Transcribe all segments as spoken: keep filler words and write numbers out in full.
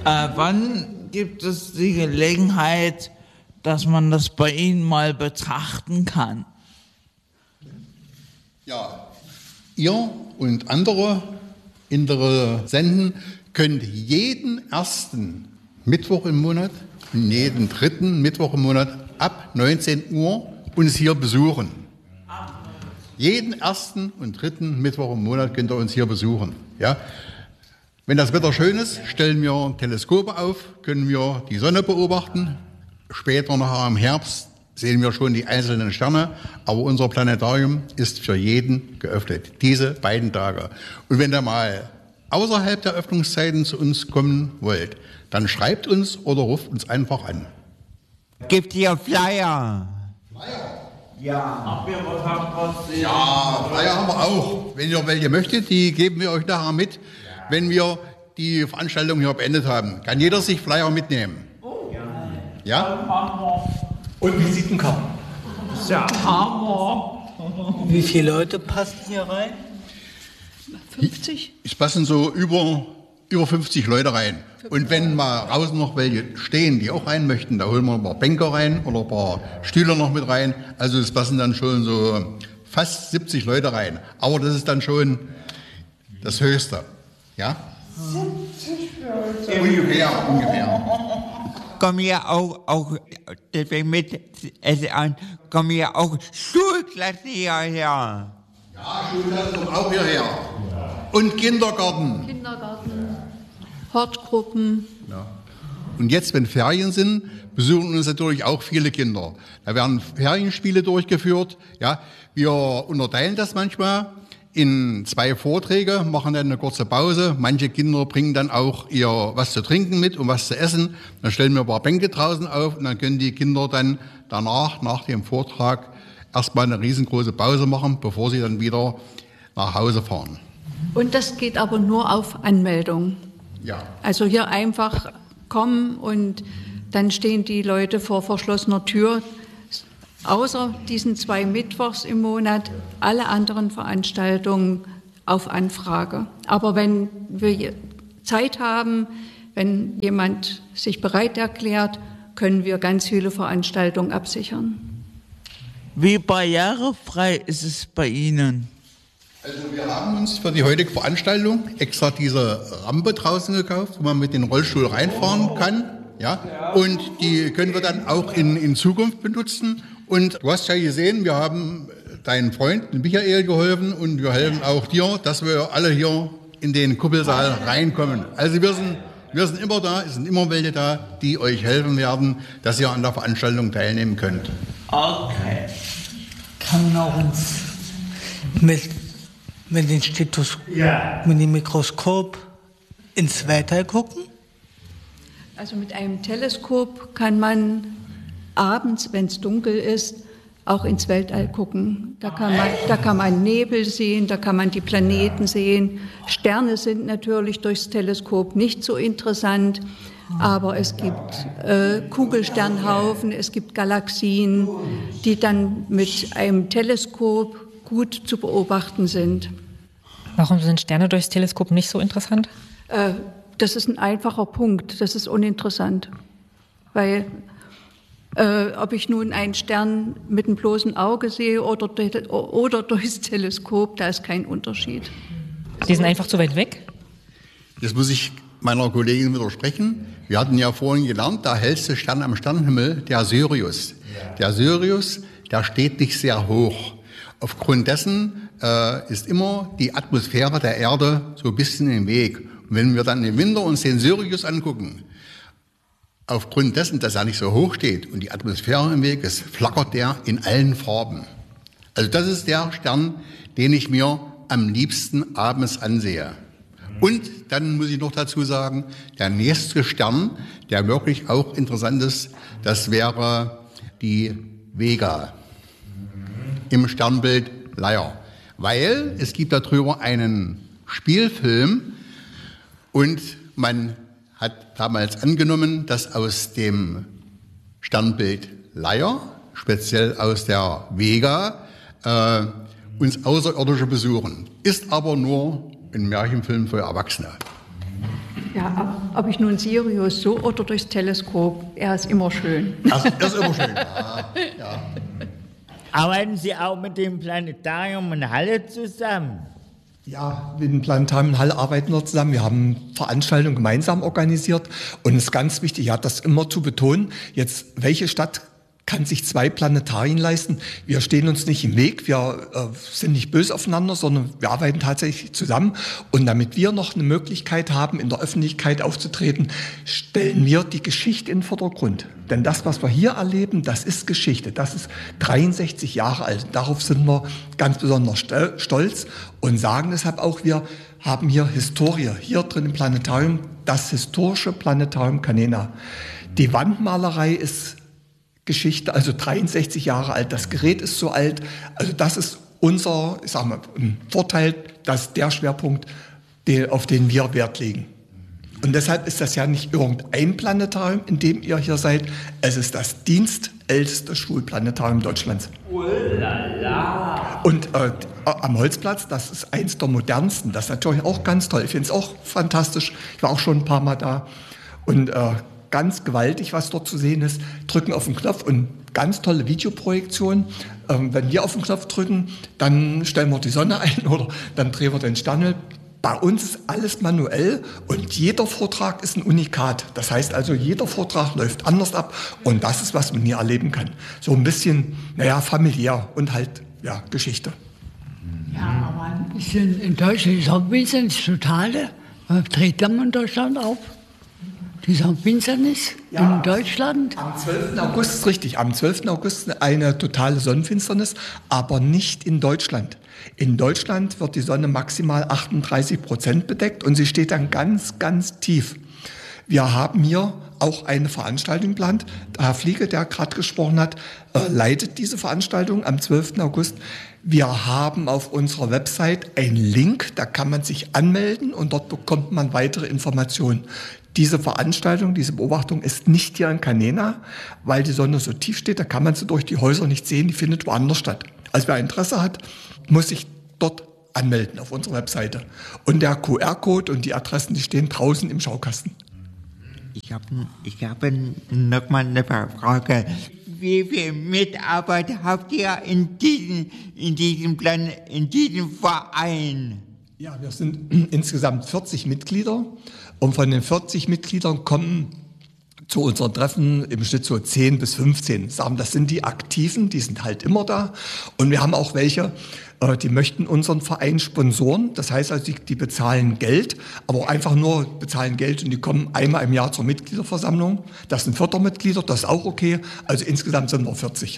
Äh, wann gibt es die Gelegenheit, dass man das bei Ihnen mal betrachten kann? Ja, ihr und andere Interessenten könnt jeden ersten Mittwoch im Monat und jeden dritten Mittwoch im Monat ab neunzehn Uhr uns hier besuchen. Jeden ersten und dritten Mittwoch im Monat könnt ihr uns hier besuchen. Ja? Wenn das Wetter schön ist, stellen wir Teleskope auf, können wir die Sonne beobachten. Später, nachher im Herbst, sehen wir schon die einzelnen Sterne. Aber unser Planetarium ist für jeden geöffnet, diese beiden Tage. Und wenn ihr mal außerhalb der Öffnungszeiten zu uns kommen wollt, dann schreibt uns oder ruft uns einfach an. Gibt ihr Flyer? Flyer? Ja. Habt ihr was, habt was? Ja, Flyer haben wir auch. Wenn ihr welche möchtet, die geben wir euch nachher mit, wenn wir die Veranstaltung hier beendet haben. Kann jeder sich Flyer mitnehmen? Oh. Ja? Und Visitenkarten. Das ist ja Hammer. Wie viele Leute passen hier rein? fünfzig? Es passen so über, über fünfzig Leute rein. Und wenn mal draußen noch welche stehen, die auch rein möchten, da holen wir ein paar Bänke rein oder ein paar Stühle noch mit rein. Also es passen dann schon so fast siebzig Leute rein. Aber das ist dann schon das Höchste. Ja? siebzig Leute. Ungefähr, ungefähr. Kommen ja auch, auch deswegen mit es an, kommen ja auch Schulklassen hierher. Ja, Schulklassen kommen auch hierher. Und Kindergarten. Kindergarten, Hortgruppen. Ja. Und jetzt, wenn Ferien sind, besuchen uns natürlich auch viele Kinder. Da werden Ferienspiele durchgeführt. Ja, wir unterteilen das manchmal in zwei Vorträge, machen dann eine kurze Pause. Manche Kinder bringen dann auch ihr was zu trinken mit und was zu essen. Dann stellen wir ein paar Bänke draußen auf und dann können die Kinder dann danach, nach dem Vortrag, erstmal eine riesengroße Pause machen, bevor sie dann wieder nach Hause fahren. Und das geht aber nur auf Anmeldung. Ja. Also hier einfach kommen und dann stehen die Leute vor verschlossener Tür. Außer diesen zwei Mittwochs im Monat, alle anderen Veranstaltungen auf Anfrage. Aber wenn wir Zeit haben, wenn jemand sich bereit erklärt, können wir ganz viele Veranstaltungen absichern. Wie barrierefrei ist es bei Ihnen? Also wir haben uns für die heutige Veranstaltung extra diese Rampe draußen gekauft, wo man mit dem Rollstuhl reinfahren kann. Ja? Und die können wir dann auch in, in Zukunft benutzen. Und du hast ja gesehen, wir haben deinen Freund, Michael, geholfen und wir helfen auch dir, dass wir alle hier in den Kuppelsaal reinkommen. Also wir sind, wir sind immer da, es sind immer welche da, die euch helfen werden, dass ihr an der Veranstaltung teilnehmen könnt. Okay. Kann man auch ins, mit, mit, dem Stethoskop, ja. mit dem Mikroskop ins Weltall gucken? Also mit einem Teleskop kann man abends, wenn es dunkel ist, auch ins Weltall gucken. Da kann man, da kann man Nebel sehen, da kann man die Planeten sehen. Sterne sind natürlich durchs Teleskop nicht so interessant, aber es gibt äh, Kugelsternhaufen, es gibt Galaxien, die dann mit einem Teleskop gut zu beobachten sind. Warum sind Sterne durchs Teleskop nicht so interessant? Äh, das ist ein einfacher Punkt, das ist uninteressant, weil Äh, ob ich nun einen Stern mit dem bloßen Auge sehe oder, oder durchs Teleskop, da ist kein Unterschied. Die sind einfach zu weit weg? Das muss ich meiner Kollegin widersprechen. Wir hatten ja vorhin gelernt, der hellste Stern am Sternenhimmel, der Sirius. Der Sirius, der steht nicht sehr hoch. Aufgrund dessen äh, ist immer die Atmosphäre der Erde so ein bisschen im Weg. Und wenn wir dann im Winter uns den Sirius angucken, aufgrund dessen, dass er nicht so hoch steht und die Atmosphäre im Weg ist, flackert der in allen Farben. Also das ist der Stern, den ich mir am liebsten abends ansehe. Und dann muss ich noch dazu sagen, der nächste Stern, der wirklich auch interessant ist, das wäre die Vega im Sternbild Leier. Weil es gibt darüber einen Spielfilm und man hat damals angenommen, dass aus dem Sternbild Leier, speziell aus der Vega, äh, uns Außerirdische besuchen. Ist aber nur ein Märchenfilm für Erwachsene. Ja, ob ich nun Sirius so oder durchs Teleskop, er ist immer schön. Das, das ist immer schön. Ja, ja. Arbeiten Sie auch mit dem Planetarium in Halle zusammen? Ja, mit dem Planetarium in Halle arbeiten wir zusammen. Wir haben Veranstaltungen gemeinsam organisiert. Und es ist ganz wichtig, ja, das immer zu betonen, jetzt, welche Stadt kann sich zwei Planetarien leisten? Wir stehen uns nicht im Weg, wir äh, sind nicht böse aufeinander, sondern wir arbeiten tatsächlich zusammen. Und damit wir noch eine Möglichkeit haben, in der Öffentlichkeit aufzutreten, stellen wir die Geschichte in den Vordergrund. Denn das, was wir hier erleben, das ist Geschichte. Das ist dreiundsechzig Jahre alt. Darauf sind wir ganz besonders stolz und sagen deshalb auch, wir haben hier Historie, hier drin im Planetarium, das historische Planetarium Canena. Die Wandmalerei ist Geschichte, also dreiundsechzig Jahre alt. Das Gerät ist so alt. Also das ist unser, ich sag mal, Vorteil, dass der Schwerpunkt, auf den wir Wert legen. Und deshalb ist das ja nicht irgendein Planetarium, in dem ihr hier seid. Es ist das dienstälteste Schulplanetarium Deutschlands. Und äh, am Holzplatz, das ist eins der modernsten. Das ist natürlich auch ganz toll. Ich finde es auch fantastisch. Ich war auch schon ein paar Mal da. Und äh, ganz gewaltig, was dort zu sehen ist. Drücken auf den Knopf und ganz tolle Videoprojektion. Ähm, wenn wir auf den Knopf drücken, dann stellen wir die Sonne ein oder dann drehen wir den Sternel. Bei uns ist alles manuell und jeder Vortrag ist ein Unikat. Das heißt also, jeder Vortrag läuft anders ab und das ist, was man hier erleben kann. So ein bisschen, naja, familiär und halt, ja, Geschichte. Ja, aber ein bisschen in Deutschland ist auch Vincent totale. Dreht man in Deutschland auf? Dieser Finsternis ja, in Deutschland? Am zwölften August ist richtig. Am zwölften August eine totale Sonnenfinsternis, aber nicht in Deutschland. In Deutschland wird die Sonne maximal achtunddreißig Prozent bedeckt und sie steht dann ganz, ganz tief. Wir haben hier auch eine Veranstaltung geplant. Herr Fliege, der gerade gesprochen hat, äh, leitet diese Veranstaltung am zwölften August. Wir haben auf unserer Website einen Link, da kann man sich anmelden und dort bekommt man weitere Informationen. Diese Veranstaltung, diese Beobachtung ist nicht hier in Canena, weil die Sonne so tief steht, da kann man sie durch die Häuser nicht sehen, die findet woanders statt. Also wer Interesse hat, muss sich dort anmelden auf unserer Webseite. Und der Q R-Code und die Adressen, die stehen draußen im Schaukasten. Ich habe ich hab noch mal eine Frage. Wie viele Mitarbeiter habt ihr in diesem, in diesem Plan, in diesem Verein? Ja, wir sind insgesamt vierzig Mitglieder und von den vierzig Mitgliedern kommen zu unseren Treffen im Schnitt so zehn bis fünfzehn. Sagen, das sind die Aktiven, die sind halt immer da. Und wir haben auch welche, die möchten unseren Verein sponsoren. Das heißt also, die, die bezahlen Geld, aber auch einfach nur bezahlen Geld und die kommen einmal im Jahr zur Mitgliederversammlung. Das sind Fördermitglieder, das ist auch okay. Also insgesamt sind wir vierzig.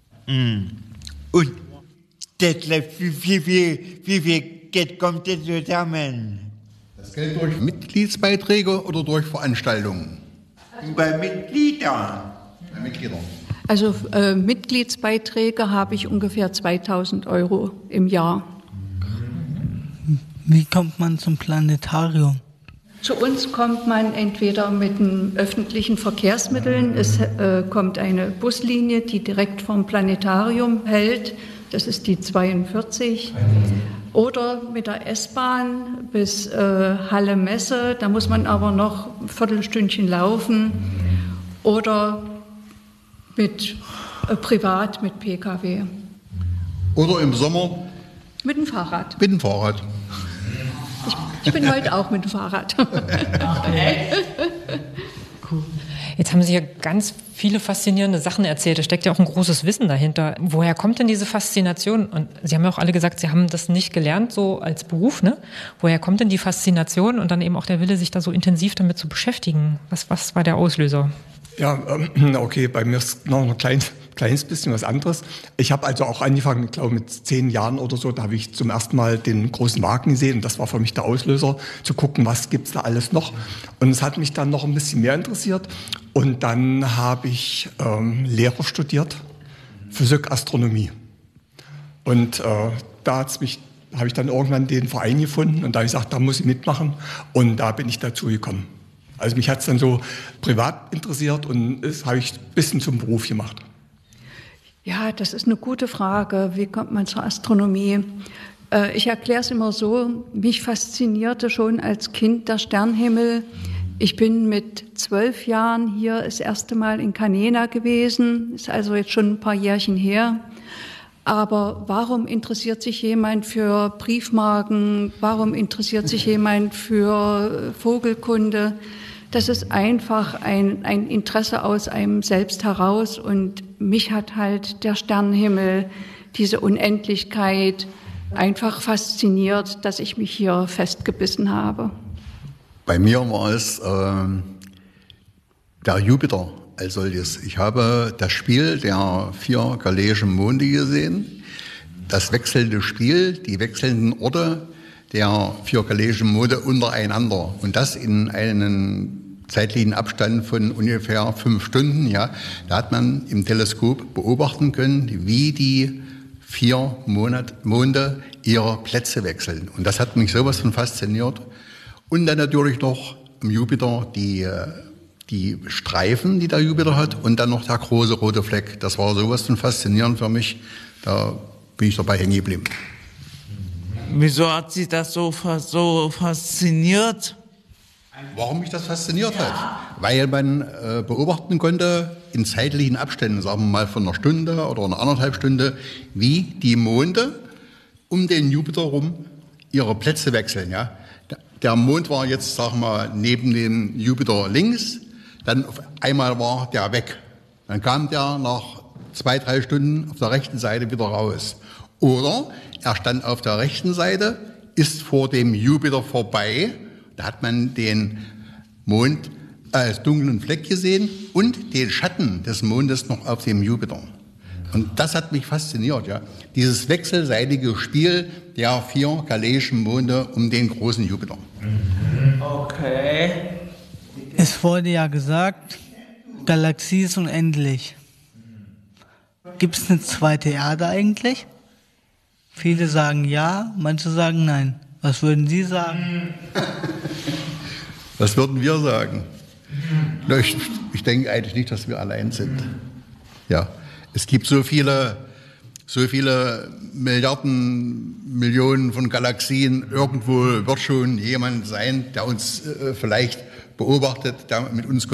Und Detlef, wie viel, wie, wie viel Geld kommt denn zusammen? Das Geld durch Mitgliedsbeiträge oder durch Veranstaltungen? Bei Mitgliedern. Bei Mitgliedern. Also äh, Mitgliedsbeiträge habe ich ungefähr zweitausend Euro im Jahr. Wie kommt man zum Planetarium? Zu uns kommt man entweder mit den öffentlichen Verkehrsmitteln. Es äh, kommt eine Buslinie, die direkt vom Planetarium hält. Das ist die zweiundvierzig. Oder mit der S-Bahn bis äh, Halle Messe. Da muss man aber noch ein Viertelstündchen laufen. Oder mit äh, privat mit P K W. Oder im Sommer? Mit dem Fahrrad. Mit dem Fahrrad. Ich, ich bin heute auch mit dem Fahrrad. Cool. Jetzt haben Sie hier ganz viele faszinierende Sachen erzählt. Da steckt ja auch ein großes Wissen dahinter. Woher kommt denn diese Faszination? Und Sie haben ja auch alle gesagt, Sie haben das nicht gelernt, so als Beruf, ne? Woher kommt denn die Faszination und dann eben auch der Wille, sich da so intensiv damit zu beschäftigen? Was, was war der Auslöser? Ja, ähm, okay, bei mir ist noch ein klein, kleines bisschen was anderes. Ich habe also auch angefangen, ich glaube mit zehn Jahren oder so, da habe ich zum ersten Mal den großen Wagen gesehen und das war für mich der Auslöser, zu gucken, was gibt's da alles noch. Und es hat mich dann noch ein bisschen mehr interessiert und dann habe ich ähm, Lehre studiert, Physik, Astronomie. Und äh, da hat's mich, habe ich dann irgendwann den Verein gefunden und da habe ich gesagt, da muss ich mitmachen und da bin ich dazu gekommen. Also mich hat es dann so privat interessiert und das habe ich ein bisschen zum Beruf gemacht. Ja, das ist eine gute Frage. Wie kommt man zur Astronomie? Äh, ich erkläre es immer so, mich faszinierte schon als Kind der Sternenhimmel. Ich bin mit zwölf Jahren hier das erste Mal in Canena gewesen, ist also jetzt schon ein paar Jährchen her. Aber warum interessiert sich jemand für Briefmarken? Warum interessiert sich jemand für Vogelkunde? Das ist einfach ein, ein Interesse aus einem selbst heraus. Und mich hat halt der Sternenhimmel, diese Unendlichkeit einfach fasziniert, dass ich mich hier festgebissen habe. Bei mir war es äh, der Jupiter als solches. Ich habe das Spiel der vier galileischen Monde gesehen, das wechselnde Spiel, die wechselnden Orte der vier galileischen Monde untereinander und das in einem zeitlichen Abstand von ungefähr fünf Stunden. Ja, da hat man im Teleskop beobachten können, wie die vier Monat, Monde ihre Plätze wechseln. Und das hat mich sowas von fasziniert. Und dann natürlich noch am Jupiter die, die Streifen, die der Jupiter hat, und dann noch der große rote Fleck. Das war sowas von faszinierend für mich. Da bin ich dabei hängen geblieben. Wieso hat Sie das so, so fasziniert? Warum mich das fasziniert hat? Weil man äh, beobachten konnte, in zeitlichen Abständen, sagen wir mal von einer Stunde oder einer anderthalb Stunde, wie die Monde um den Jupiter rum ihre Plätze wechseln. Ja? Der Mond war jetzt, sagen wir mal, neben dem Jupiter links, dann auf einmal war der weg. Dann kam der nach zwei, drei Stunden auf der rechten Seite wieder raus. Oder er stand auf der rechten Seite, ist vor dem Jupiter vorbei, da hat man den Mond als dunklen Fleck gesehen und den Schatten des Mondes noch auf dem Jupiter. Und das hat mich fasziniert, ja. Dieses wechselseitige Spiel der vier galileischen Monde um den großen Jupiter. Okay. Es wurde ja gesagt, Galaxie ist unendlich. Gibt es eine zweite Erde eigentlich? Viele sagen ja, manche sagen nein. Was würden Sie sagen? Was würden wir sagen? Ich, ich denke eigentlich nicht, dass wir allein sind. Ja. Es gibt so viele, so viele Milliarden, Millionen von Galaxien. Irgendwo wird schon jemand sein, der uns äh, vielleicht beobachtet, der mit uns